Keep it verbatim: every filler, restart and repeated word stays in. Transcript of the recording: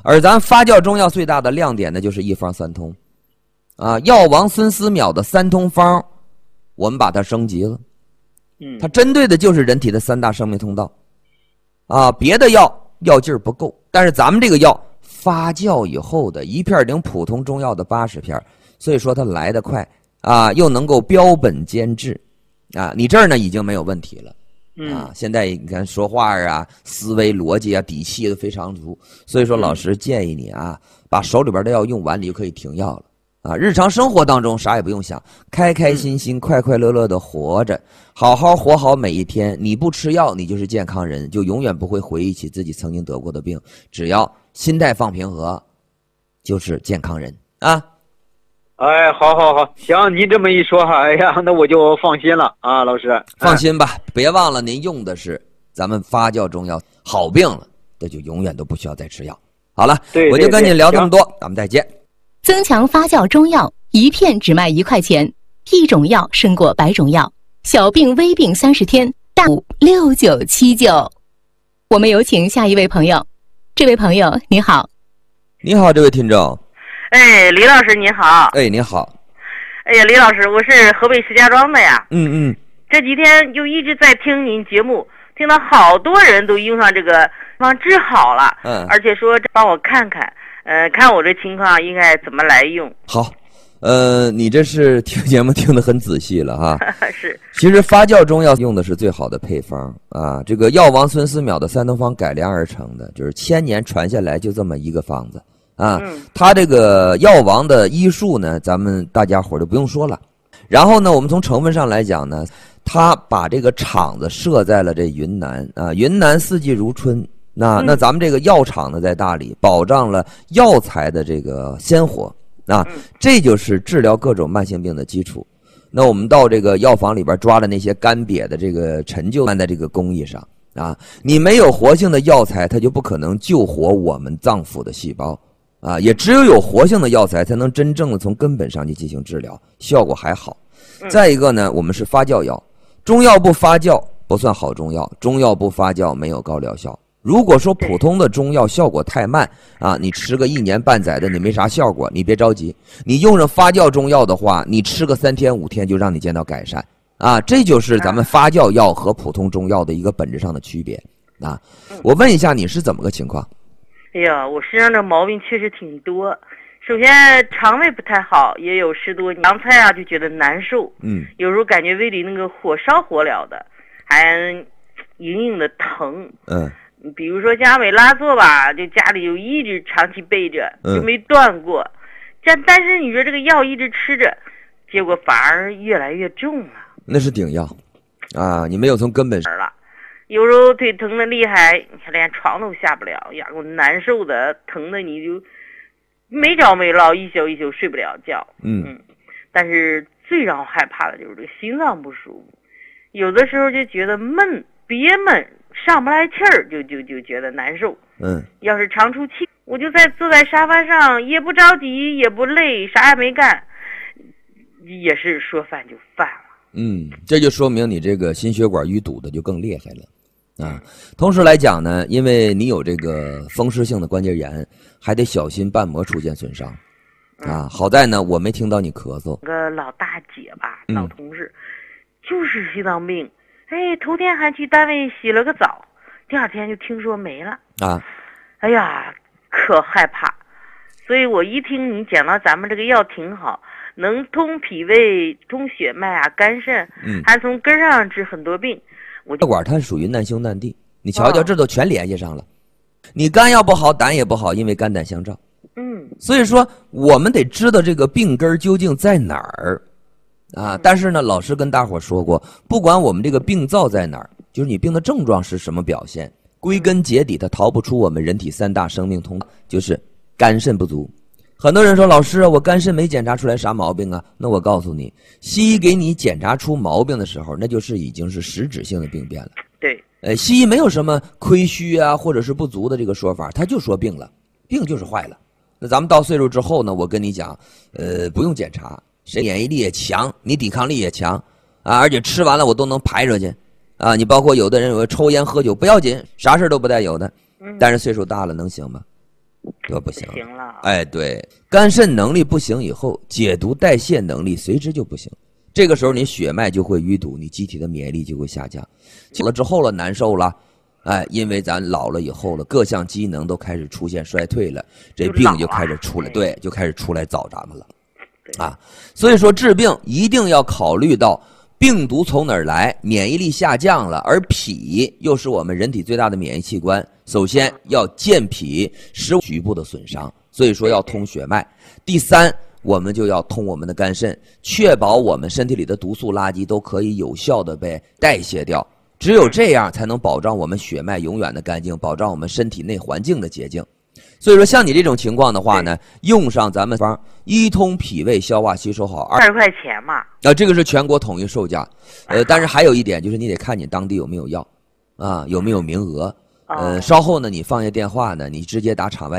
而咱发酵中药最大的亮点呢，就是一方三通，啊，药王孙思邈的三通方，我们把它升级了， 嗯， 它针对的就是人体的三大生命通道，啊，别的药药劲儿不够，但是咱们这个药发酵以后的一片顶普通中药的八十片，所以说它来得快啊，又能够标本兼治，啊，你这儿呢已经没有问题了。啊，现在你看说话啊，思维逻辑啊，底气都非常足，所以说老师建议你啊，把手里边的药用完，你就可以停药了啊。日常生活当中啥也不用想，开开心心、快快乐乐的活着，好好活好每一天。你不吃药，你就是健康人，就永远不会回忆起自己曾经得过的病。只要心态放平和，就是健康人啊。 哎，好好好，行，您这么一说哈，哎呀，那我就放心了啊，老师。 放心吧，别忘了您用的是咱们发酵中药，好病了，这就永远都不需要再吃药。好了， 对对对， 我就跟你聊这么多，咱们再见。 增强发酵中药，一片只卖一块钱，一种药胜过百种药。小病微病三十天，大五六九七九。我们有请下一位朋友，这位朋友你好。 你好，这位听众。 哎，李老师您好。 哎，你好。 哎呀，李老师，我是河北石家庄的呀。 嗯嗯。 这几天就一直在听您节目，听到好多人都用上这个方治好了。 嗯。 而且说帮我看看，呃，看我这情况应该怎么来用。 好，呃，你这是听节目听得很仔细了哈。 是。 其实发酵中药用的是最好的配方啊，这个药王孙思邈的三通方改良而成的，就是千年传下来就这么一个方子。啊，他这个药王的医术呢，咱们大家伙就不用说了。然后呢，我们从成分上来讲呢，他把这个厂子设在了这云南啊，云南四季如春。那那咱们这个药厂呢在大理，保障了药材的这个鲜活啊，这就是治疗各种慢性病的基础。那我们到这个药房里边抓的那些干瘪的这个陈旧在这个工艺上啊，你没有活性的药材，它就不可能救活我们脏腑的细胞。啊，也只有有活性的药材才能真正的从根本上去进行治疗，效果还好。再一个呢，我们是发酵药，中药不发酵不算好中药，中药不发酵没有高疗效。如果说普通的中药效果太慢啊，你吃个一年半载的你没啥效果，你别着急，你用上发酵中药的话，你吃个三天五天就让你见到改善啊，这就是咱们发酵药和普通中药的一个本质上的区别啊。我问一下你是怎么个情况？ 哎呀，我身上这毛病确实挺多。首先肠胃不太好，也有十多年，凉菜啊就觉得难受。 嗯， 有时候感觉胃里那个火烧火燎的，还隐隐的疼。 嗯， 比如说像美拉唑吧，就家里就一直长期备着， 嗯、 就没断过。这但是你说这个药一直吃着，结果反而越来越重了。 那是顶药啊，你没有从根本上了。有时候腿疼的厉害，连床都下不了，呀，我难受的，疼的你就没着没落，一宿一宿睡不了觉。 嗯嗯，但是最让我害怕的就是这个心脏不舒服，有的时候就觉得闷，憋闷，上不来气儿，就就就觉得难受。 嗯， 要是长出气，我就在坐在沙发上，也不着急，也不累，啥也没干，也是说犯就犯了。 嗯，这就说明你这个心血管淤堵的就更厉害了。啊，同时来讲呢，因为你有这个风湿性的关节炎，还得小心瓣膜出现损伤。啊，好在呢，我没听到你咳嗽。 个老大姐吧，老同事，嗯、就是心脏病，哎，头天还去单位洗了个澡，第二天就听说没了。 啊， 哎呀，可害怕。所以我一听你讲到咱们这个药挺好，能通脾胃、通血脉啊、肝肾， 嗯， 还从根上治很多病。我血管它属于难兄难弟，你瞧瞧，这都全联系上了。你肝要不好，胆也不好，因为肝胆相照。 嗯， 所以说我们得知道这个病根究竟在哪儿啊。但是呢，老师跟大伙说过，不管我们这个病灶在哪儿，就是你病的症状是什么表现，归根结底它逃不出我们人体三大生命通道，就是肝肾不足。很多人说，老师，我肝肾没检查出来啥毛病啊？那我告诉你，西医给你检查出毛病的时候，那就是已经是实质性的病变了。 对， 呃，西医没有什么亏虚啊，或者是不足的这个说法，他就说病了，病就是坏了。那咱们到岁数之后呢，我跟你讲，呃，不用检查，谁免疫力也强，你抵抗力也强啊，而且吃完了我都能排出去啊。你包括有的人有抽烟喝酒不要紧，啥事都不带有的，但是岁数大了能行吗？ 就不行不行了。 哎，对，肝肾能力不行以后，解毒代谢能力随之就不行。这个时候你血脉就会淤堵，你机体的免疫力就会下降，久了之后了难受了，哎，因为咱老了以后了，各项机能都开始出现衰退了，这病就开始出来，对，就开始出来找咱们了，啊，所以说治病一定要考虑到病毒从哪儿来，免疫力下降了，而脾又是我们人体最大的免疫器官，首先要健脾，使局部的损伤，所以说要通血脉。第三，我们就要通我们的肝肾，确保我们身体里的毒素垃圾都可以有效的被代谢掉，只有这样才能保障我们血脉永远的干净，保障我们身体内环境的洁净。所以说像你这种情况的话呢，用上咱们方一通脾胃消化吸收好二十块钱嘛， 啊，这个是全国统一售价，呃，但是还有一点就是你得看你当地有没有药，啊，有没有名额，呃，稍后呢你放下电话呢，你直接打场外